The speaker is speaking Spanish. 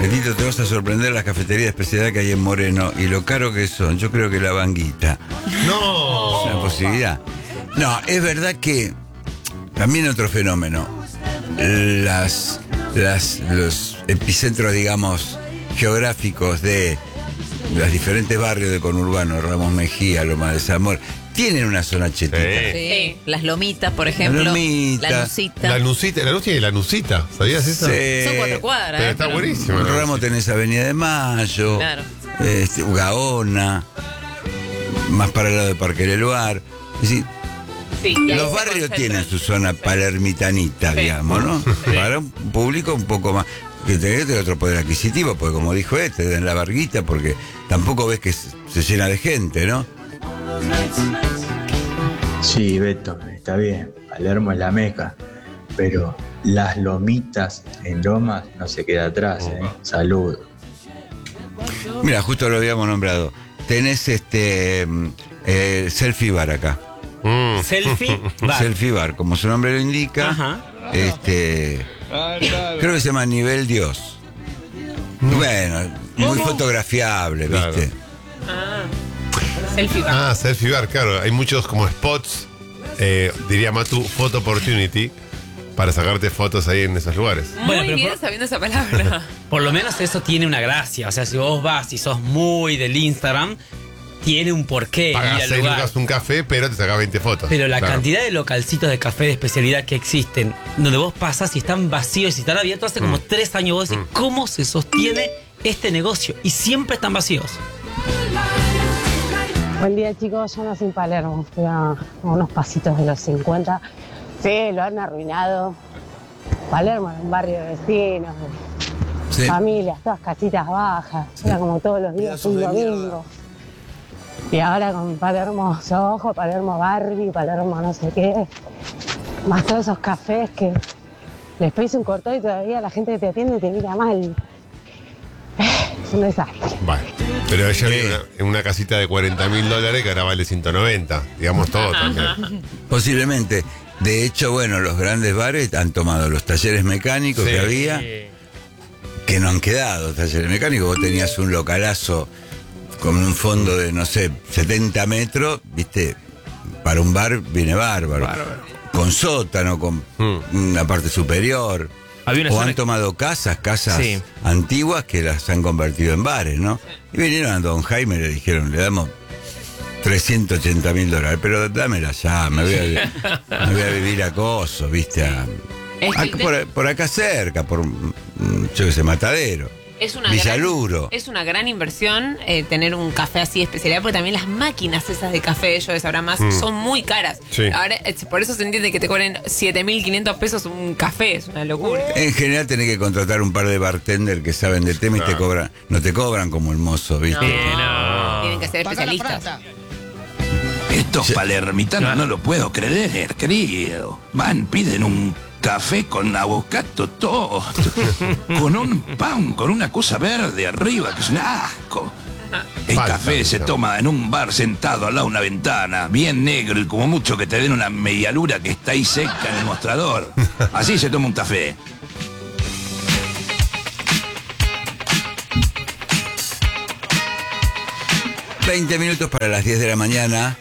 Betito, te vas a sorprender las cafeterías de especialidad que hay en Moreno y lo caro que son. Yo creo que la Banguita. No. Es una posibilidad. No, es verdad que también otro fenómeno. Los epicentros, digamos, geográficos de los diferentes barrios de conurbano, Ramos Mejía, Loma de Zamora, tienen una zona chetita. Sí. Las lomitas, por ejemplo. Las lomitas. La Nucita. La luz tiene la Nucita, ¿sabías eso? Sí. Son 4 cuadras. Pero está buenísimo. En la Ramos Nucita. tenés Avenida de Mayo, Claro. Gaona, más para el lado de Parque del Luar. Es decir, Sí, y ahí los se barrios concentran. tienen su zona palermitanita, Sí. digamos, ¿no? Para un público un poco más. Que tenés otro poder adquisitivo, porque como dijo te den la Varguita, porque tampoco ves que se llena de gente, ¿no? Sí, Beto, está bien. Palermo es la meca. Pero las lomitas en Lomas no se queda atrás, ¿eh? Saludos. Mira, justo lo habíamos nombrado. Tenés Selfie Bar acá. Selfie. Va. Selfie Bar, como su nombre lo indica. Ajá. Creo que se llama Nivel Dios. Bueno, muy fotografiable, Claro. ¿viste? Selfie bar. Ah, selfie bar, claro. Hay muchos como spots, diría Matu, photo opportunity, para sacarte fotos ahí en esos lugares. Muy Bueno, pero bien por- sabiendo esa palabra. Por lo menos eso tiene una gracia. O sea, si vos vas y sos muy del Instagram, tiene un porqué ir Pagas al 6 lugar. lucas un café, pero te sacas 20 fotos. Pero la Claro. cantidad de localcitos de café de especialidad que existen, donde vos pasás y están vacíos y están abiertos hace como 3 años, vos decís, ¿cómo se sostiene este negocio? Y siempre están vacíos. Buen día, chicos. Yo nací en Palermo. Estoy a unos pasitos de los 50. Sí, lo han arruinado. Palermo era un barrio de vecinos, Sí. familias, todas casitas bajas. Era como todos los días un domingo. Y ahora con Palermo Soho, Palermo Barbie, Palermo no sé qué. Más todos esos cafés que les pedís un cortón y todavía la gente que te atiende te mira mal. Es un desastre. Vale. Pero ella vive en una casita de $40.000 que ahora vale 190. Digamos todo también. Posiblemente. De hecho, bueno, los grandes bares han tomado los talleres mecánicos Sí. que había, que no han quedado talleres mecánicos. Vos tenías un localazo con un fondo de, no sé, 70 metros, ¿viste? Para un bar viene bárbaro. Con sótano, con una parte superior. Había una O zona- han tomado casas Sí. antiguas que las han convertido en bares, ¿no? Y vinieron a Don Jaime y le dijeron, le damos $380.000, pero dámela ya, me voy a vivir a Coso, ¿viste? Es que Por acá cerca, por, yo qué sé, Matadero. es una Villaluro. Es una gran inversión tener un café así de especialidad, porque también las máquinas esas de café, ellos de sabrán más, son muy caras. Sí. Ahora, por eso se entiende que te cobren 7.500 pesos un café, es una locura. En general tenés que contratar un par de bartender que saben del tema y te cobran, no te cobran como el mozo, ¿viste? No, tienen que ser especialistas. Estos palermitanos no lo puedo creer, querido. Van, piden un café con avocado toast, con un pan, con una cosa verde arriba, que es un asco. El Falta, café se ¿no? toma en un bar sentado al lado de una ventana, bien negro y como mucho que te den una medialura que está ahí seca en el mostrador. Así se toma un café. 20 minutos para las 10 de la mañana.